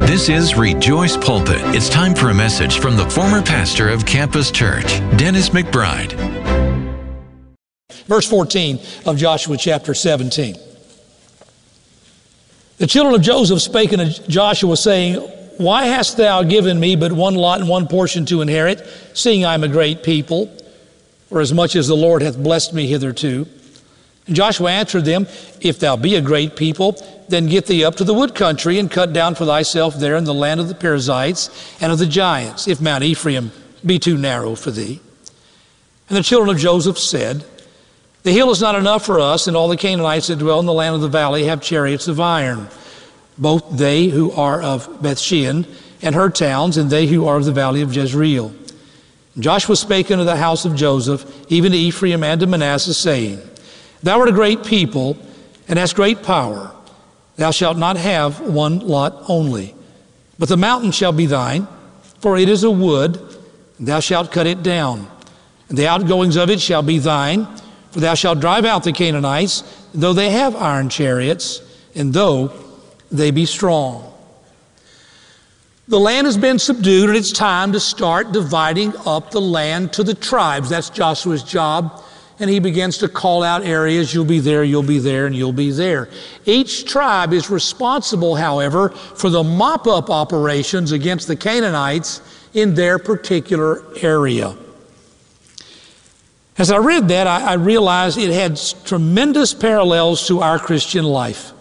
This is Rejoice Pulpit. It's time for a message from the former pastor of Campus Church, Dennis McBride. Verse 14 of Joshua chapter 17. The children of Joseph spake unto Joshua, saying, Why hast thou given me but one lot and one portion to inherit, seeing I am a great people, for as much as the Lord hath blessed me hitherto? And Joshua answered them, If thou be a great people, then get thee up to the wood country, and cut down for thyself there in the land of the Perizzites and of the giants, if Mount Ephraim be too narrow for thee. And the children of Joseph said, The hill is not enough for us, and all the Canaanites that dwell in the land of the valley have chariots of iron, both they who are of Bethshean and her towns, and they who are of the valley of Jezreel. And Joshua spake unto the house of Joseph, even to Ephraim and to Manasseh, saying, Thou art a great people, and hast great power. Thou shalt not have one lot only. But the mountain shall be thine, for it is a wood, and thou shalt cut it down. And the outgoings of it shall be thine, for thou shalt drive out the Canaanites, though they have iron chariots, and though they be strong. The land has been subdued, and it's time to start dividing up the land to the tribes. That's Joshua's job. And he begins to call out areas, you'll be there, and you'll be there. Each tribe is responsible, however, for the mop-up operations against the Canaanites in their particular area. As I read that, I realized it had tremendous parallels to our Christian life.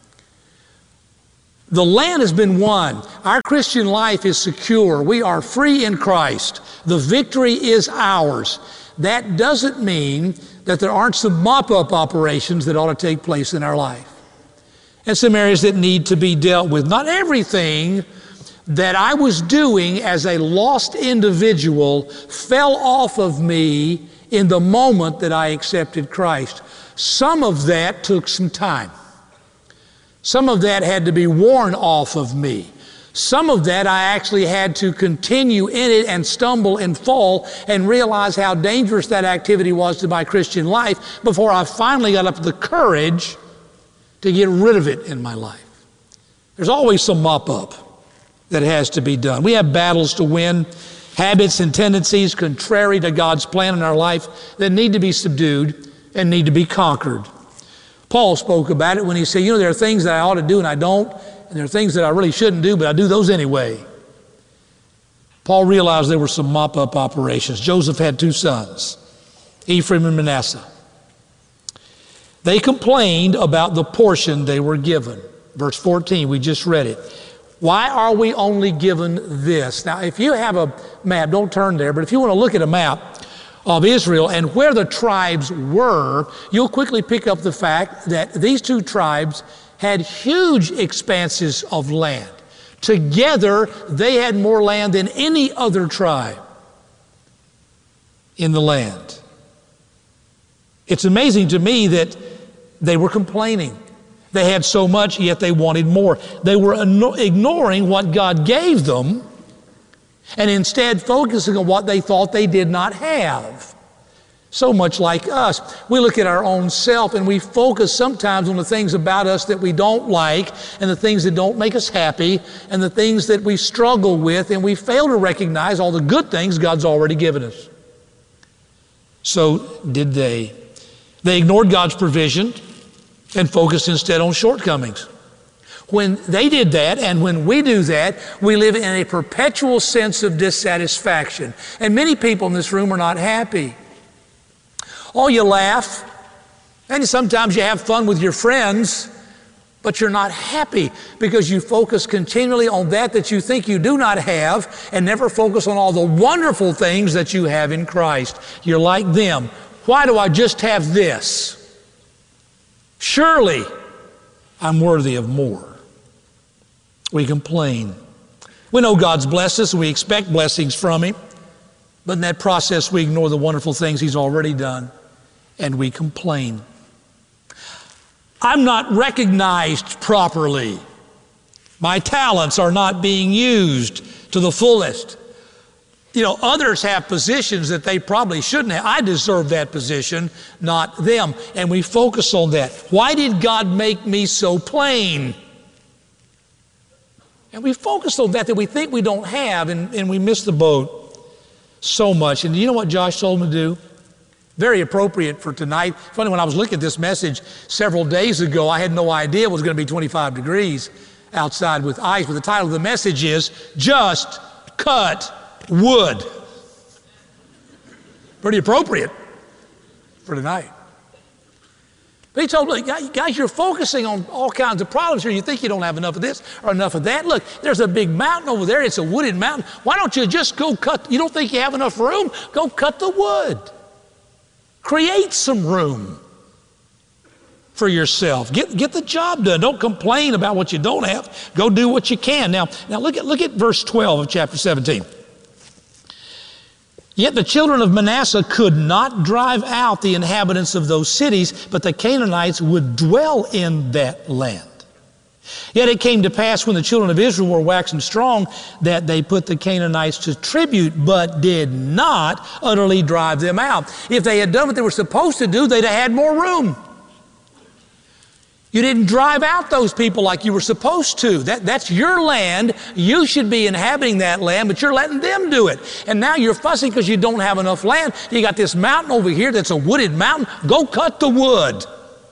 The land has been won. Our Christian life is secure. We are free in Christ. The victory is ours. That doesn't mean that there aren't some mop-up operations that ought to take place in our life, and some areas that need to be dealt with. Not everything that I was doing as a lost individual fell off of me in the moment that I accepted Christ. Some of that took some time. Some of that had to be worn off of me. Some of that I actually had to continue in it and stumble and fall and realize how dangerous that activity was to my Christian life before I finally got up the courage to get rid of it in my life. There's always some mop-up that has to be done. We have battles to win, habits and tendencies contrary to God's plan in our life that need to be subdued and need to be conquered. Paul spoke about it when he said, there are things that I ought to do and I don't, and there are things that I really shouldn't do, but I do those anyway. Paul realized there were some mop-up operations. Joseph had two sons, Ephraim and Manasseh. They complained about the portion they were given. Verse 14, we just read it. Why are we only given this? Now, if you have a map, don't turn there, but if you want to look at a map of Israel and where the tribes were, you'll quickly pick up the fact that these two tribes had huge expanses of land. Together, they had more land than any other tribe in the land. It's amazing to me that they were complaining. They had so much, yet they wanted more. They were ignoring what God gave them and instead focusing on what they thought they did not have. So much like us. We look at our own self and we focus sometimes on the things about us that we don't like and the things that don't make us happy and the things that we struggle with, and we fail to recognize all the good things God's already given us. So did they. They ignored God's provision and focused instead on shortcomings. When they did that, and when we do that, we live in a perpetual sense of dissatisfaction. And many people in this room are not happy. Oh, you laugh, and sometimes you have fun with your friends, but you're not happy because you focus continually on that you think you do not have and never focus on all the wonderful things that you have in Christ. You're like them. Why do I just have this? Surely I'm worthy of more. We complain. We know God's blessed us and we expect blessings from Him, but in that process we ignore the wonderful things He's already done. And we complain. I'm not recognized properly. My talents are not being used to the fullest. Others have positions that they probably shouldn't have. I deserve that position, not them. And we focus on that. Why did God make me so plain? And we focus on that we think we don't have, and we miss the boat so much. And you know what Josh told me to do? Very appropriate for tonight. Funny, when I was looking at this message several days ago, I had no idea it was going to be 25 degrees outside with ice. But the title of the message is, Just Cut Wood. Pretty appropriate for tonight. But he told me, guys, you're focusing on all kinds of problems here. You think you don't have enough of this or enough of that. Look, there's a big mountain over there. It's a wooded mountain. Why don't you just go cut? You don't think you have enough room? Go cut the wood. Create some room for yourself. Get the job done. Don't complain about what you don't have. Go do what you can. Now look at verse 12 of chapter 17. Yet the children of Manasseh could not drive out the inhabitants of those cities, but the Canaanites would dwell in that land. Yet it came to pass when the children of Israel were waxing strong that they put the Canaanites to tribute, but did not utterly drive them out. If they had done what they were supposed to do, they'd have had more room. You didn't drive out those people like you were supposed to. That's your land. You should be inhabiting that land, but you're letting them do it. And now you're fussing because you don't have enough land. You got this mountain over here that's a wooded mountain. Go cut the wood.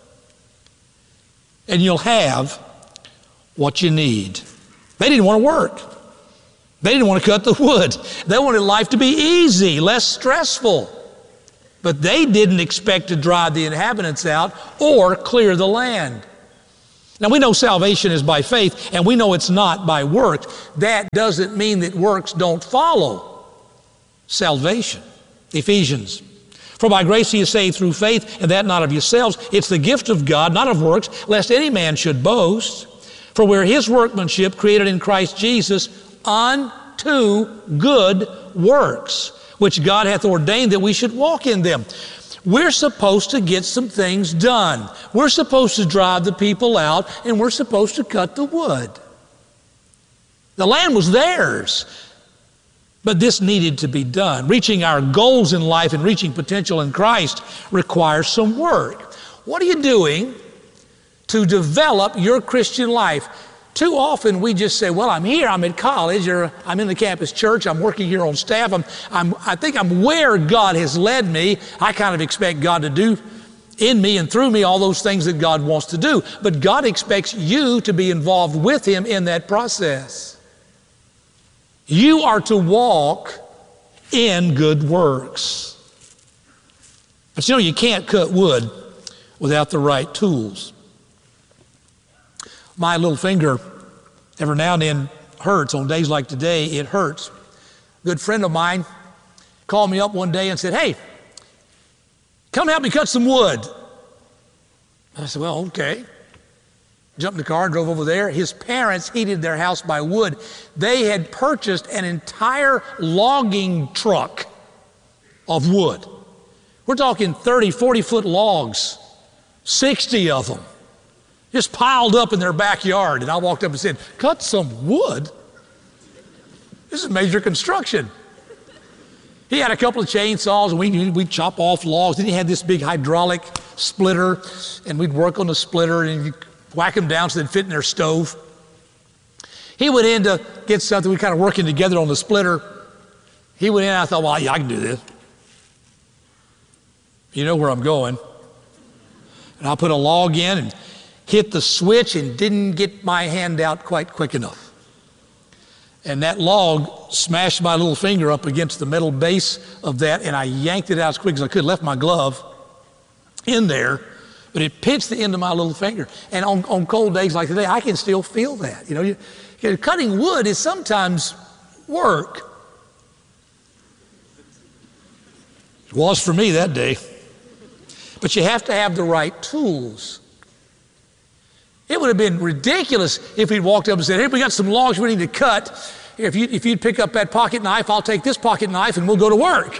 And you'll have what you need. They didn't want to work. They didn't want to cut the wood. They wanted life to be easy, less stressful. But they didn't expect to drive the inhabitants out or clear the land. Now, we know salvation is by faith, and we know it's not by works. That doesn't mean that works don't follow salvation. Ephesians. For by grace he is saved through faith, and that not of yourselves. It's the gift of God, not of works, lest any man should boast. For we're his workmanship, created in Christ Jesus, unto good works, which God hath ordained that we should walk in them. We're supposed to get some things done. We're supposed to drive the people out, and we're supposed to cut the wood. The land was theirs, but this needed to be done. Reaching our goals in life and reaching potential in Christ requires some work. What are you doing to develop your Christian life? Too often we just say, well, I'm here, I'm at college, or I'm in the campus church, I'm working here on staff, I think I'm where God has led me. I kind of expect God to do in me and through me all those things that God wants to do. But God expects you to be involved with Him in that process. You are to walk in good works. But you know, you can't cut wood without the right tools. My little finger, every now and then, hurts. On days like today, it hurts. A good friend of mine called me up one day and said, hey, come help me cut some wood. I said, well, okay. Jumped in the car and drove over there. His parents heated their house by wood. They had purchased an entire logging truck of wood. We're talking 30, 40-foot logs, 60 of them, just piled up in their backyard. And I walked up and said, cut some wood? This is major construction. He had a couple of chainsaws, and we'd chop off logs. Then he had this big hydraulic splitter, and we'd work on the splitter and whack them down so they'd fit in their stove. He went in to get something. We kind of working together on the splitter. He went in, and I thought, well, yeah, I can do this. You know where I'm going. And I put a log in and hit the switch and didn't get my hand out quite quick enough. And that log smashed my little finger up against the metal base of that, and I yanked it out as quick as I could, left my glove in there, but it pinched the end of my little finger. And on cold days like today, I can still feel that. You know, cutting wood is sometimes work. It was for me that day. But you have to have the right tools. It would have been ridiculous if he'd walked up and said, hey, we got some logs we need to cut. Here, if you'd pick up that pocket knife, I'll take this pocket knife and we'll go to work.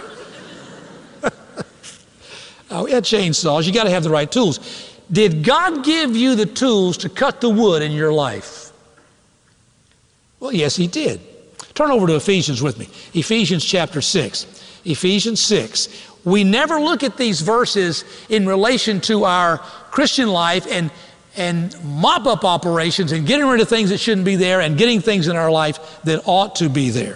We had chainsaws. You got to have the right tools. Did God give you the tools to cut the wood in your life? Well, yes, He did. Turn over to Ephesians with me. Ephesians chapter 6. Ephesians 6. We never look at these verses in relation to our Christian life and and mop-up operations and getting rid of things that shouldn't be there and getting things in our life that ought to be there.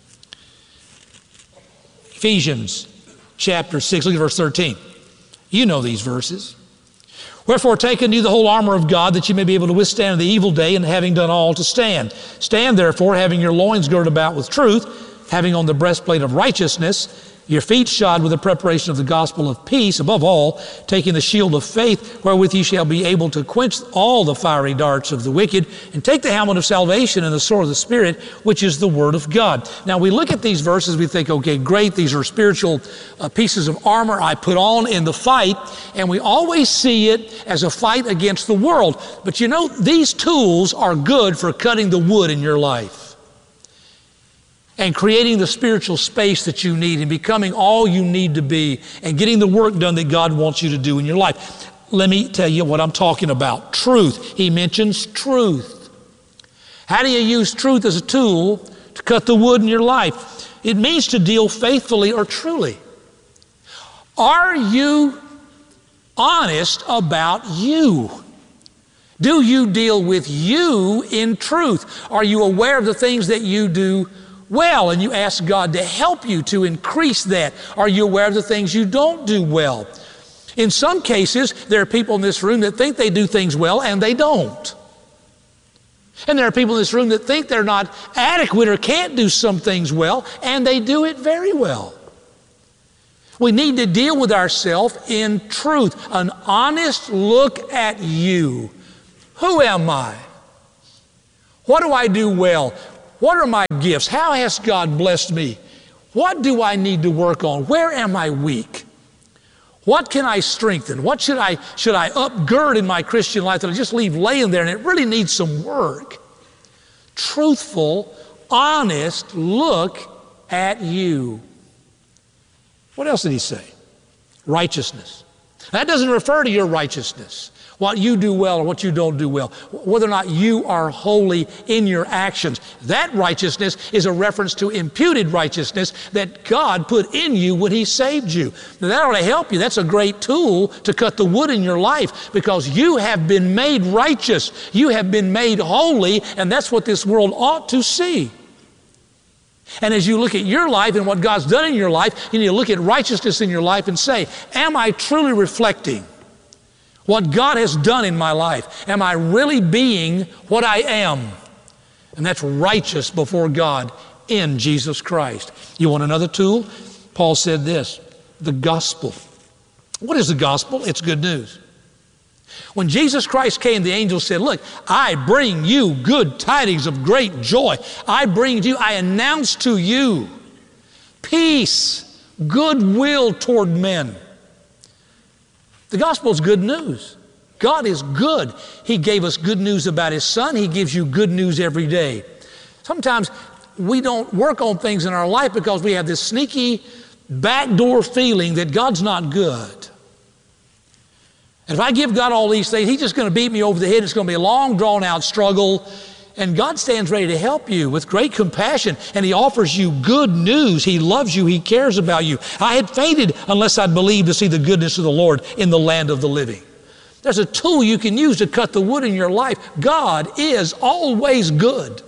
Ephesians chapter 6, look at verse 13. You know these verses. Wherefore take unto you the whole armor of God, that you may be able to withstand in the evil day, and having done all to stand. Stand therefore, having your loins girded about with truth, having on the breastplate of righteousness, your feet shod with the preparation of the gospel of peace, above all, taking the shield of faith, wherewith ye shall be able to quench all the fiery darts of the wicked, and take the helmet of salvation and the sword of the Spirit, which is the word of God. Now we look at these verses, we think, okay, great, these are spiritual pieces of armor I put on in the fight, and we always see it as a fight against the world. But you know, these tools are good for cutting the wood in your life and creating the spiritual space that you need and becoming all you need to be and getting the work done that God wants you to do in your life. Let me tell you what I'm talking about. Truth. He mentions truth. How do you use truth as a tool to cut the wood in your life? It means to deal faithfully or truly. Are you honest about you? Do you deal with you in truth? Are you aware of the things that you do well, and you ask God to help you to increase that? Are you aware of the things you don't do well? In some cases, there are people in this room that think they do things well, and they don't. And there are people in this room that think they're not adequate or can't do some things well, and they do it very well. We need to deal with ourselves in truth, an honest look at you. Who am I? What do I do well? What are my gifts? How has God blessed me? What do I need to work on? Where am I weak? What can I strengthen? What should I upgird in my Christian life that I just leave laying there and it really needs some work? Truthful, honest look at you. What else did he say? Righteousness. That doesn't refer to your righteousness, what you do well or what you don't do well, whether or not you are holy in your actions. That righteousness is a reference to imputed righteousness that God put in you when He saved you. Now, that ought to help you. That's a great tool to cut the wood in your life, because you have been made righteous. You have been made holy, and that's what this world ought to see. And as you look at your life and what God's done in your life, you need to look at righteousness in your life and say, am I truly reflecting what God has done in my life? Am I really being what I am? And that's righteous before God in Jesus Christ. You want another tool? Paul said this, the gospel. What is the gospel? It's good news. When Jesus Christ came, the angel said, look, I bring you good tidings of great joy. I announce to you peace, goodwill toward men. The gospel is good news. God is good. He gave us good news about His Son. He gives you good news every day. Sometimes we don't work on things in our life because we have this sneaky backdoor feeling that God's not good. And if I give God all these things, He's just going to beat me over the head. It's going to be a long, drawn-out struggle. And God stands ready to help you with great compassion, and He offers you good news. He loves you. He cares about you. I had fainted unless I'd believed to see the goodness of the Lord in the land of the living. There's a tool you can use to cut the wood in your life. God is always good.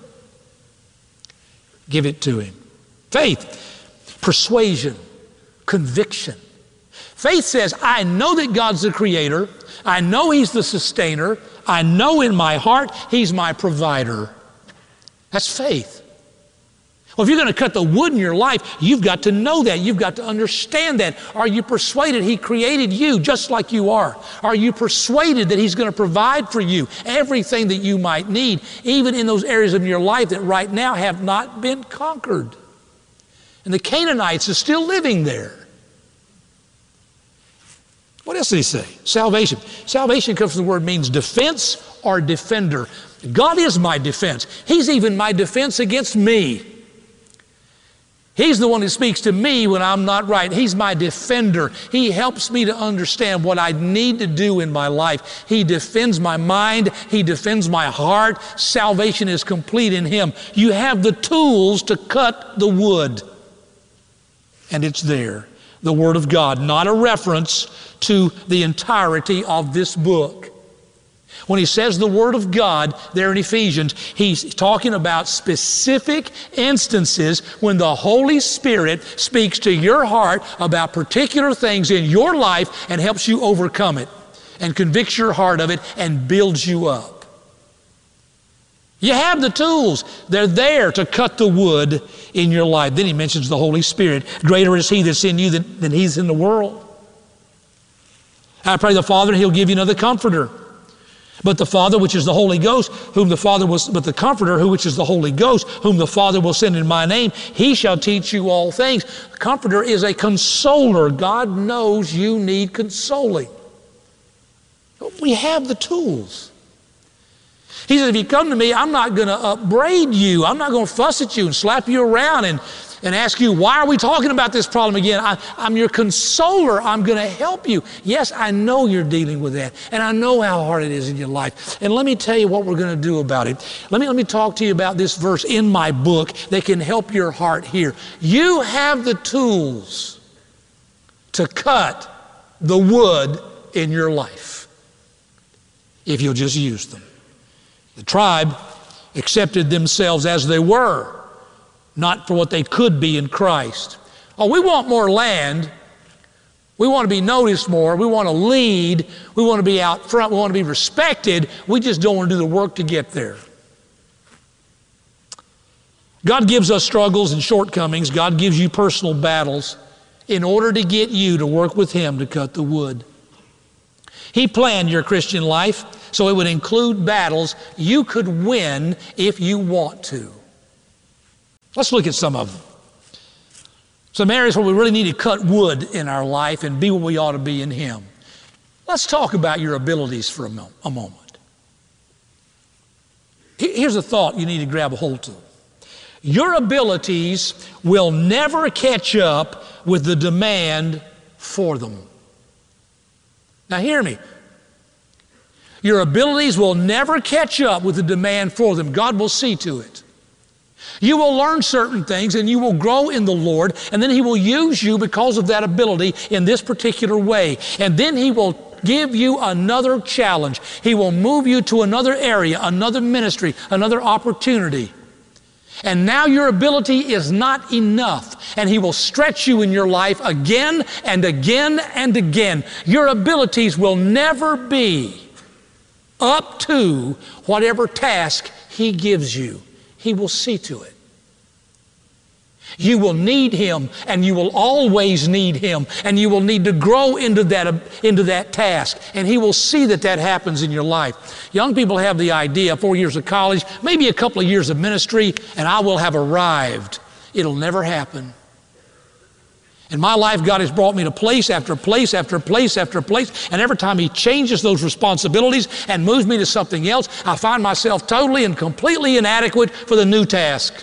Give it to Him. Faith, persuasion, conviction. Faith says, I know that God's the creator. I know He's the sustainer. I know in my heart He's my provider. That's faith. Well, if you're going to cut the wood in your life, you've got to know that. You've got to understand that. Are you persuaded He created you just like you are? Are you persuaded that He's going to provide for you everything that you might need, even in those areas of your life that right now have not been conquered? And the Canaanites are still living there. What else did he say? Salvation. Salvation comes from the word means defense or defender. God is my defense. He's even my defense against me. He's the one who speaks to me when I'm not right. He's my defender. He helps me to understand what I need to do in my life. He defends my mind. He defends my heart. Salvation is complete in Him. You have the tools to cut the wood. And it's there. The Word of God, not a reference to the entirety of this book. When he says the Word of God there in Ephesians, he's talking about specific instances when the Holy Spirit speaks to your heart about particular things in your life and helps you overcome it and convicts your heart of it and builds you up. You have the tools. They're there to cut the wood in your life. Then he mentions the Holy Spirit. Greater is He that's in you than He's in the world. I pray the Father, He'll give you another Comforter. But the Father, which is the Holy Ghost, but the Comforter, which is the Holy Ghost, whom the Father will send in my name, He shall teach you all things. The Comforter is a consoler. God knows you need consoling. We have the tools. He says, if you come to me, I'm not going to upbraid you. I'm not going to fuss at you and slap you around and ask you, why are we talking about this problem again? I'm your consoler. I'm going to help you. Yes, I know you're dealing with that, and I know how hard it is in your life. And let me tell you what we're going to do about it. Let me talk to you about this verse in my book that can help your heart here. You have the tools to cut the wood in your life if you'll just use them. The tribe accepted themselves as they were, not for what they could be in Christ. Oh, we want more land. We want to be noticed more. We want to lead. We want to be out front. We want to be respected. We just don't want to do the work to get there. God gives us struggles and shortcomings. God gives you personal battles in order to get you to work with Him to cut the wood. He planned your Christian life so it would include battles you could win if you want to. Let's look at some of them. Some areas where we really need to cut wood in our life and be what we ought to be in Him. Let's talk about your abilities for a moment. Here's a thought you need to grab a hold to. Your abilities will never catch up with the demand for them. Now hear me. Your abilities will never catch up with the demand for them. God will see to it. You will learn certain things and you will grow in the Lord, and then He will use you because of that ability in this particular way. And then He will give you another challenge. He will move you to another area, another ministry, another opportunity. And now your ability is not enough, and He will stretch you in your life again and again and again. Your abilities will never be up to whatever task He gives you. He will see to it. You will need Him, and you will always need Him, and you will need to grow into that task, and He will see that that happens in your life. Young people have the idea, 4 years of college, maybe a couple of years of ministry, and I will have arrived. It'll never happen. In my life, God has brought me to place after place after place after place, and every time He changes those responsibilities and moves me to something else, I find myself totally and completely inadequate for the new task.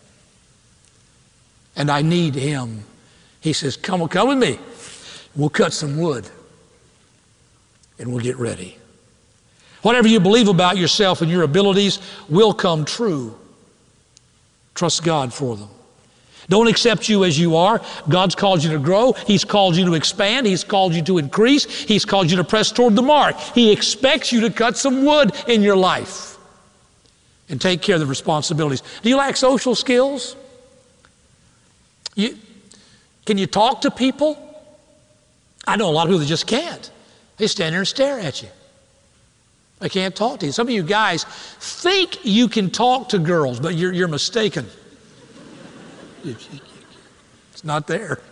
And I need Him. He says, come with me. We'll cut some wood, and we'll get ready. Whatever you believe about yourself and your abilities will come true. Trust God for them. Don't accept you as you are. God's called you to grow. He's called you to expand. He's called you to increase. He's called you to press toward the mark. He expects you to cut some wood in your life and take care of the responsibilities. Do you lack social skills? Can you talk to people? I know a lot of people that just can't. They stand there and stare at you. They can't talk to you. Some of you guys think you can talk to girls, but you're mistaken. It's not there.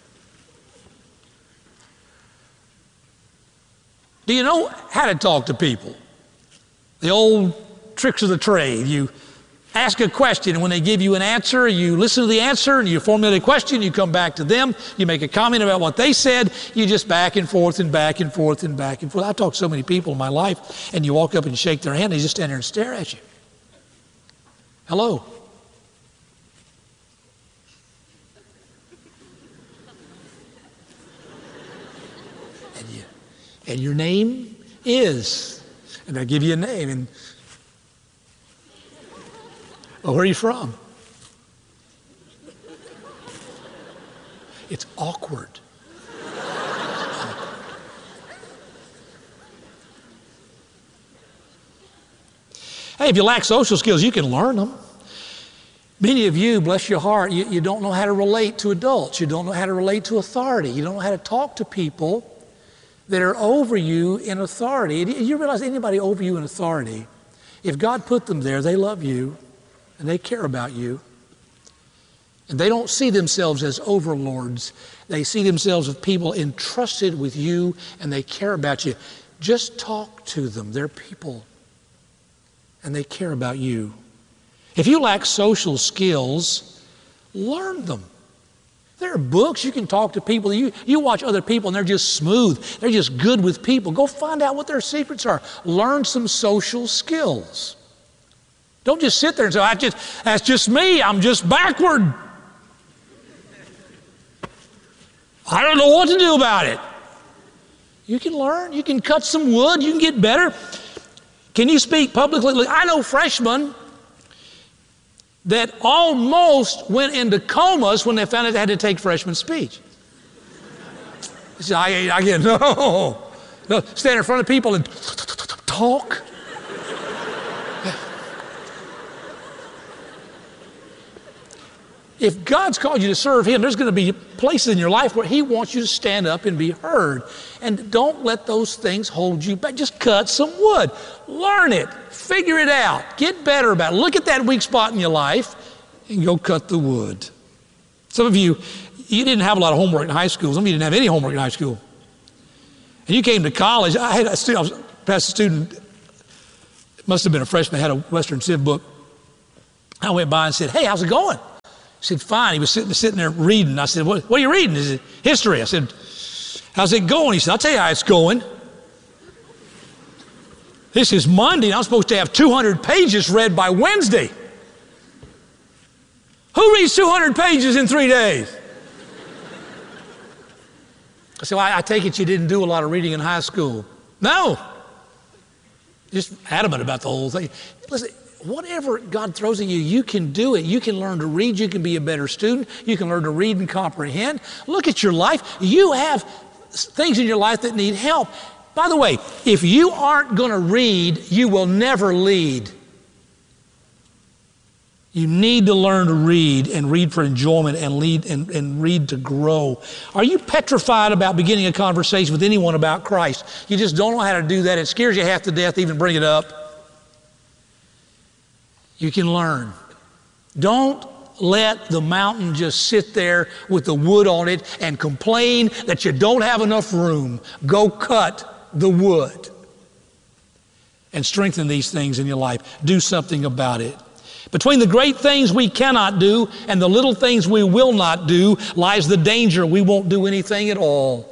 Do you know how to talk to people? The old tricks of the trade. You ask a question, and when they give you an answer, you listen to the answer, and you formulate a question, you come back to them, you make a comment about what they said, you just back and forth and back and forth and back and forth. I talked to so many people in my life, and you walk up and shake their hand, and they just stand there and stare at you. Hello. And your name is, and I give you a name, and oh, where are you from? It's awkward. Hey, if you lack social skills, you can learn them. Many of you, bless your heart, you don't know how to relate to adults. You don't know how to relate to authority. You don't know how to talk to people that are over you in authority. And you realize anybody over you in authority, if God put them there, they love you and they care about you. And they don't see themselves as overlords. They see themselves as people entrusted with you, and they care about you. Just talk to them. They're people, and they care about you. If you lack social skills, learn them. There are books. You can talk to people. You watch other people, and they're just smooth. They're just good with people. Go find out what their secrets are. Learn some social skills. Don't just sit there and say, that's just me. I'm just backward. I don't know what to do about it. You can learn. You can cut some wood. You can get better. Can you speak publicly? Look, I know freshmen that almost went into comas when they found out they had to take freshman speech. I said, I get, no. Stand in front of people and talk. If God's called you to serve Him, there's going to be places in your life where He wants you to stand up and be heard. And don't let those things hold you back. Just cut some wood. Learn it. Figure it out. Get better about it. Look at that weak spot in your life and go cut the wood. Some of you didn't have a lot of homework in high school. Some of you didn't have any homework in high school. And you came to college. I was a student, it must have been a freshman, had a Western Civ book. I went by and said, hey, how's it going? He said, fine. He was sitting there reading. I said, what are you reading? He said, history. I said, how's it going? He said, I'll tell you how it's going. This is Monday, and I'm supposed to have 200 pages read by Wednesday. Who reads 200 pages in 3 days? I said, well, I take it you didn't do a lot of reading in high school. No. Just adamant about the whole thing. Listen, whatever God throws at you, you can do it. You can learn to read. You can be a better student. You can learn to read and comprehend. Look at your life. You have things in your life that need help. By the way, if you aren't going to read, you will never lead. You need to learn to read and read for enjoyment and read to grow. Are you petrified about beginning a conversation with anyone about Christ? You just don't know how to do that. It scares you half to death to even bring it up. You can learn. Don't let the mountain just sit there with the wood on it and complain that you don't have enough room. Go cut the wood and strengthen these things in your life. Do something about it. Between the great things we cannot do and the little things we will not do lies the danger we won't do anything at all.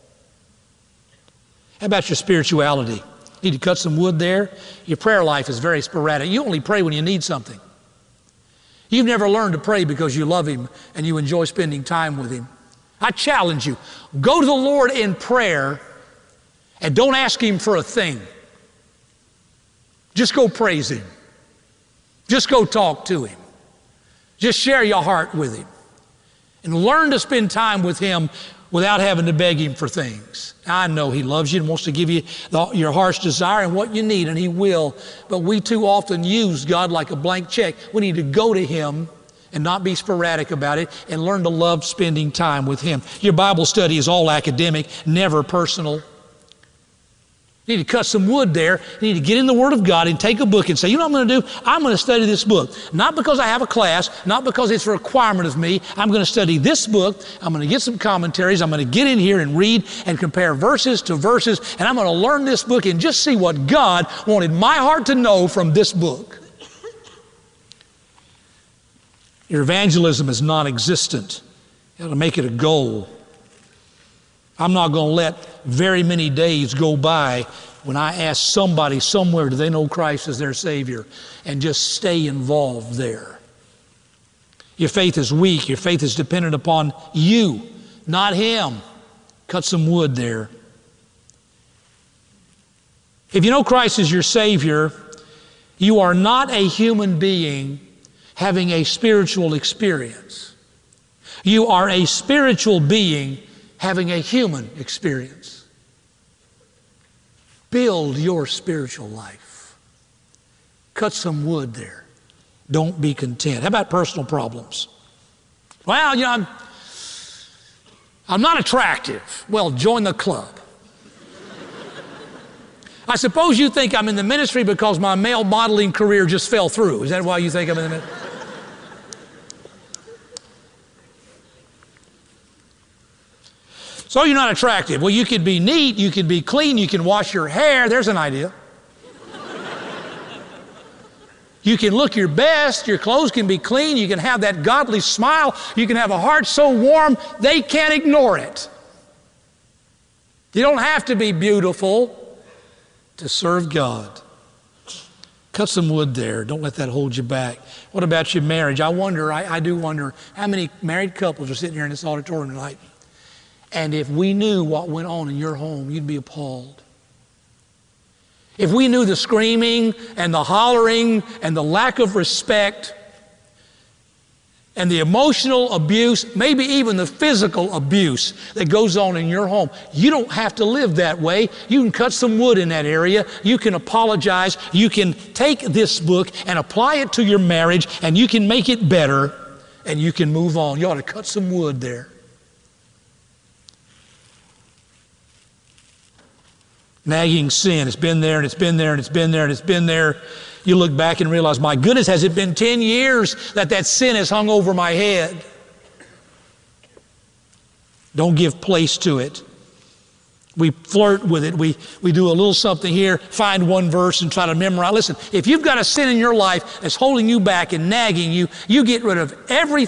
How about your spirituality? Need to cut some wood there? Your prayer life is very sporadic. You only pray when you need something. You've never learned to pray because you love Him and you enjoy spending time with Him. I challenge you, go to the Lord in prayer and don't ask Him for a thing. Just go praise Him. Just go talk to Him. Just share your heart with Him. And learn to spend time with Him without having to beg Him for things. I know He loves you and wants to give you your heart's desire and what you need, and He will. But we too often use God like a blank check. We need to go to Him and not be sporadic about it and learn to love spending time with Him. Your Bible study is all academic, never personal. You need to cut some wood there. You need to get in the Word of God and take a book and say, you know what I'm going to do? I'm going to study this book. Not because I have a class, not because it's a requirement of me. I'm going to study this book. I'm going to get some commentaries. I'm going to get in here and read and compare verses to verses, and I'm going to learn this book and just see what God wanted my heart to know from this book. Your evangelism is non-existent. You got to make it a goal. I'm not going to let very many days go by when I ask somebody somewhere, do they know Christ as their Savior? And just stay involved there. Your faith is weak. Your faith is dependent upon you, not Him. Cut some wood there. If you know Christ as your Savior, you are not a human being having a spiritual experience. You are a spiritual being having a human experience. Build your spiritual life. Cut some wood there. Don't be content. How about personal problems? Well, I'm not attractive. Well, join the club. I suppose you think I'm in the ministry because my male modeling career just fell through. Is that why you think I'm in the ministry? So you're not attractive. Well, you could be neat, you could be clean, you can wash your hair. There's an idea. You can look your best, your clothes can be clean, you can have that godly smile, you can have a heart so warm they can't ignore it. You don't have to be beautiful to serve God. Cut some wood there. Don't let that hold you back. What about your marriage? I do wonder how many married couples are sitting here in this auditorium tonight. And if we knew what went on in your home, you'd be appalled. If we knew the screaming and the hollering and the lack of respect and the emotional abuse, maybe even the physical abuse that goes on in your home, you don't have to live that way. You can cut some wood in that area. You can apologize. You can take this book and apply it to your marriage, and you can make it better, and you can move on. You ought to cut some wood there. Nagging sin. It's been there and it's been there and it's been there and it's been there. You look back and realize, my goodness, has it been 10 years that sin has hung over my head? Don't give place to it. We flirt with it. We do a little something here, find one verse and try to memorize. Listen, if you've got a sin in your life that's holding you back and nagging you, you get rid of every